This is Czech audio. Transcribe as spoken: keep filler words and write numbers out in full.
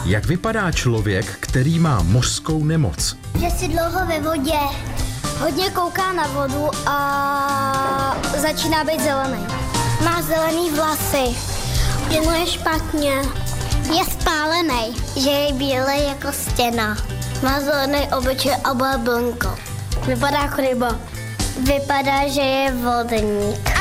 Jak vypadá člověk, který má mořskou nemoc? Že si dlouho ve vodě, hodně kouká na vodu a začíná být zelený. Má zelený vlasy, že mu je špatně, je spálený, že je bílý jako stěna. Má zelený obličej a bude blnko. Vypadá jako ryba. Vypadá, že je vodník.